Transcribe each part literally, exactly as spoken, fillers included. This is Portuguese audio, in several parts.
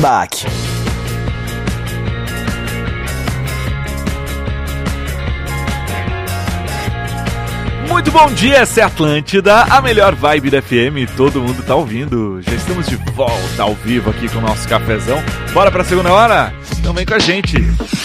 Bach. Muito bom dia, essa é Atlântida, a melhor vibe da F M, todo mundo tá ouvindo. Já estamos de volta ao vivo aqui com o nosso cafezão. Bora pra segunda hora? Então vem com a gente.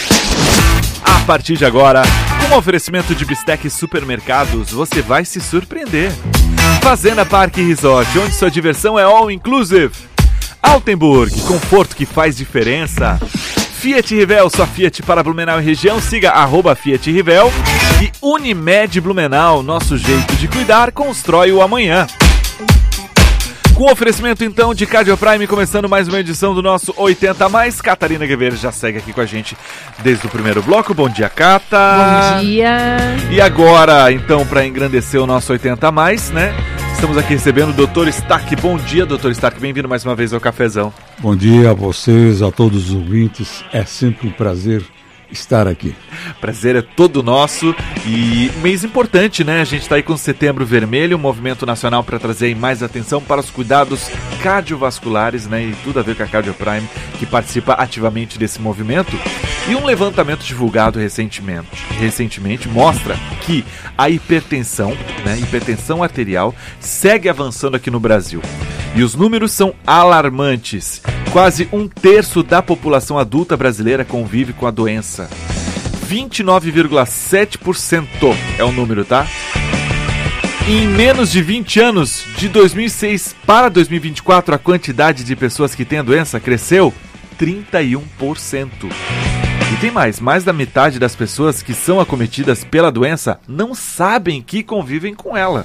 A partir de agora, com um oferecimento de Bistec Supermercados, você vai se surpreender. Fazenda Parque Resort, onde sua diversão é all inclusive. Altenburg, conforto que faz diferença. Fiat Rivel, sua Fiat para Blumenau e região, siga arroba Fiat Rivel. E Unimed Blumenau, nosso jeito de cuidar, constrói o amanhã. Com oferecimento então de Cardio Prime, começando mais uma edição do nosso oitenta mais. Catarina Guevara já segue aqui com a gente desde o primeiro bloco. Bom dia, Cata. Bom dia. E agora, então, para engrandecer o nosso oitenta mais, né? Estamos aqui recebendo o doutor Stark. Bom dia, doutor Stark. Bem-vindo mais uma vez ao cafezão. Bom dia a vocês, a todos os ouvintes. É sempre um prazer estar aqui. Prazer é todo nosso e mês importante, né? A gente está aí com Setembro Vermelho, um movimento nacional para trazer mais atenção para os cuidados cardiovasculares, né? E tudo a ver com a Cardio Prime, que participa ativamente desse movimento. E um levantamento divulgado recentemente, recentemente mostra que a hipertensão, né? Hipertensão arterial segue avançando aqui no Brasil. E os números são alarmantes. Quase um terço da população adulta brasileira convive com a doença. vinte e nove vírgula sete por cento é o número, tá? Em menos de vinte anos, de dois mil e seis para dois mil e vinte e quatro, a quantidade de pessoas que têm a doença cresceu trinta e um por cento. E tem mais, mais da metade das pessoas que são acometidas pela doença não sabem que convivem com ela.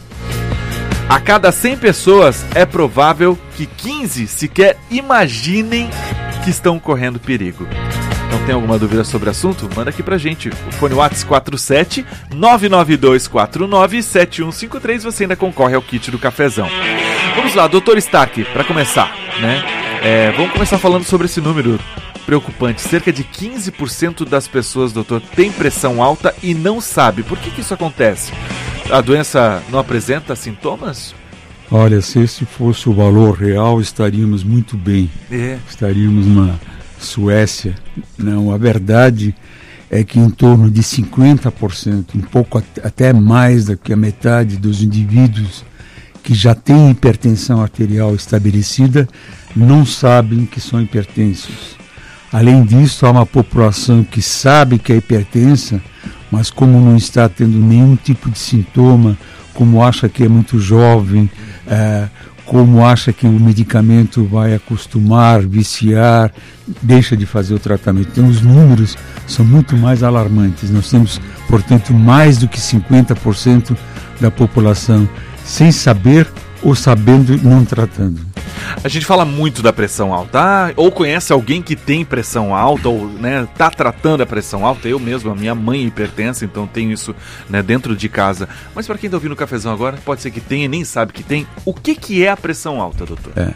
A cada cem pessoas é provável que quinze sequer imaginem que estão correndo perigo. Então tem alguma dúvida sobre o assunto? Manda aqui pra gente. O fone WhatsApp quatro sete nove nove dois quatro nove sete um cinco três. Você ainda concorre ao kit do cafezão. Vamos lá, doutor Stark, para começar, né? É, vamos começar falando sobre esse número preocupante. Cerca de quinze por cento das pessoas, doutor, tem pressão alta e não sabe. Por que que isso acontece? A doença não apresenta sintomas? Olha, se esse fosse o valor real, estaríamos muito bem. É. Estaríamos na Suécia. Não, a verdade é que em torno de cinquenta por cento, um pouco até mais do que a metade dos indivíduos que já têm hipertensão arterial estabelecida não sabem que são hipertensos. Além disso, há uma população que sabe que é hipertensa, mas como não está tendo nenhum tipo de sintoma, como acha que é muito jovem, é, como acha que o medicamento vai acostumar, viciar, deixa de fazer o tratamento. Então os números são muito mais alarmantes. Nós temos, portanto, mais do que cinquenta por cento da população sem saber ou sabendo e não tratando. A gente fala muito da pressão alta, ah, ou conhece alguém que tem pressão alta, ou né, tá tratando a pressão alta. Eu mesmo, a minha mãe é hipertensa, então tenho isso, né, dentro de casa. Mas para quem tá ouvindo o cafezão agora, pode ser que tenha e nem sabe que tem. O que que é a pressão alta, doutor? É,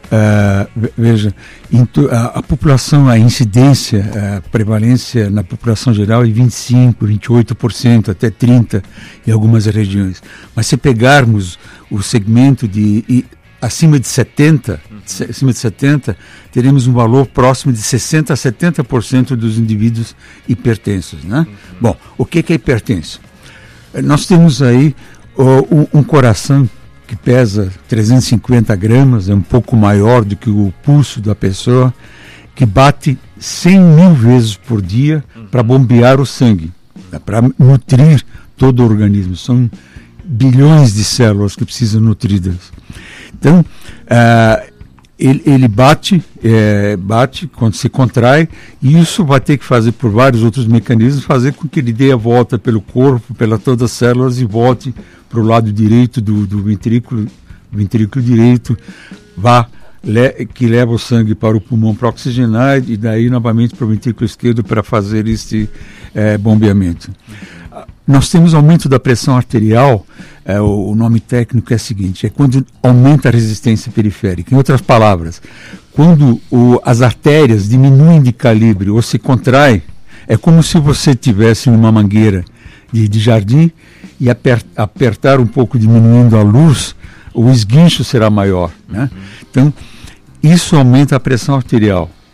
uh, veja, a, a população, a incidência, a prevalência na população geral é vinte e cinco por cento, vinte e oito por cento, até trinta por cento em algumas regiões. Mas se pegarmos o segmento de... E, acima de setenta, uhum. acima de setenta, teremos um valor próximo de sessenta a setenta por cento dos indivíduos hipertensos, né? Uhum. Bom, o que, que é hipertenso? Nós temos aí uh, um, um coração que pesa trezentos e cinquenta gramas, é um pouco maior do que o pulso da pessoa, que bate cem mil vezes por dia uhum. para bombear o sangue, né? Para nutrir todo o organismo. São bilhões de células que precisam nutridas. Então, uh, ele, ele bate, é, bate quando se contrai, e isso vai ter que fazer por vários outros mecanismos, fazer com que ele dê a volta pelo corpo, pelas todas as células e volte para o lado direito do, do ventrículo, ventrículo direito, vá, le, que leva o sangue para o pulmão para oxigenar e daí novamente para o ventrículo esquerdo para fazer este é, bombeamento. Nós temos aumento da pressão arterial, é, o, o nome técnico é o seguinte, é quando aumenta a resistência periférica. Em outras palavras, quando o, as artérias diminuem de calibre ou se contraem, é como se você tivesse numa mangueira de, de jardim e aper, apertar um pouco, diminuindo a luz, o esguincho será maior, né? Então, isso aumenta a pressão arterial.